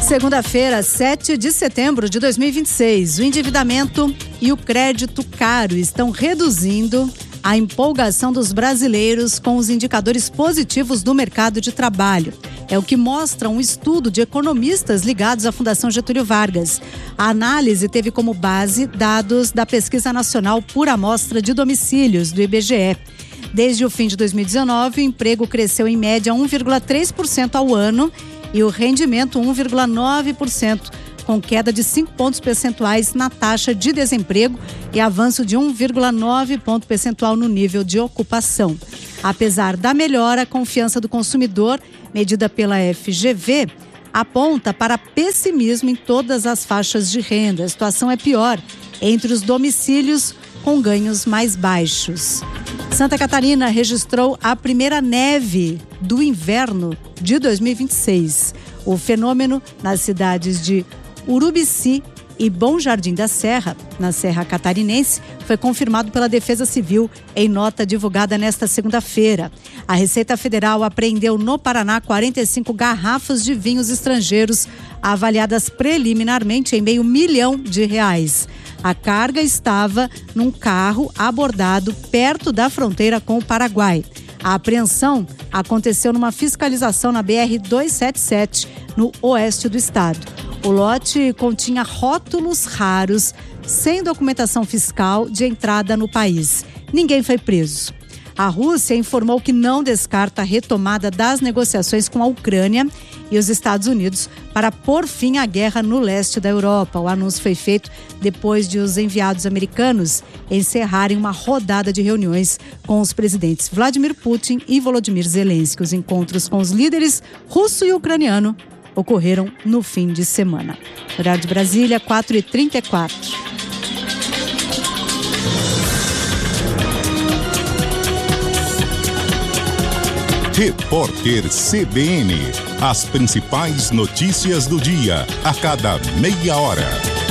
Segunda-feira, 7 de setembro de 2026, o endividamento e o crédito caro estão reduzindo a empolgação dos brasileiros com os indicadores positivos do mercado de trabalho. É o que mostra um estudo de economistas ligados à Fundação Getúlio Vargas. A análise teve como base dados da Pesquisa Nacional por Amostra de Domicílios, do IBGE. Desde o fim de 2019, o emprego cresceu em média 1,3% ao ano e o rendimento 1,9%, com queda de 5 pontos percentuais na taxa de desemprego e avanço de 1,9 ponto percentual no nível de ocupação. Apesar da melhora, a confiança do consumidor, medida pela FGV, aponta para pessimismo em todas as faixas de renda. A situação é pior entre os domicílios com ganhos mais baixos. Santa Catarina registrou a primeira neve do inverno de 2026. O fenômeno nas cidades de Urubici e Bom Jardim da Serra, na Serra Catarinense, foi confirmado pela Defesa Civil em nota divulgada nesta segunda-feira. A Receita Federal apreendeu no Paraná 45 garrafas de vinhos estrangeiros, avaliadas preliminarmente em R$500 mil. A carga estava num carro abordado perto da fronteira com o Paraguai. A apreensão aconteceu numa fiscalização na BR-277, no oeste do estado. O lote continha rótulos raros, sem documentação fiscal de entrada no país. Ninguém foi preso. A Rússia informou que não descarta a retomada das negociações com a Ucrânia e os Estados Unidos para pôr fim à guerra no leste da Europa. O anúncio foi feito depois de os enviados americanos encerrarem uma rodada de reuniões com os presidentes Vladimir Putin e Volodymyr Zelensky. Os encontros com os líderes russo e ucraniano ocorreram no fim de semana. Horário de Brasília, 4h34. Repórter CBN. As principais notícias do dia, a cada meia hora.